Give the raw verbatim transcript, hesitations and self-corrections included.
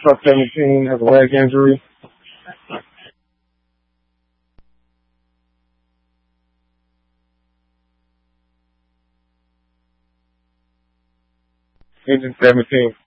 Truck seventeen has a leg injury. Engine seventeen.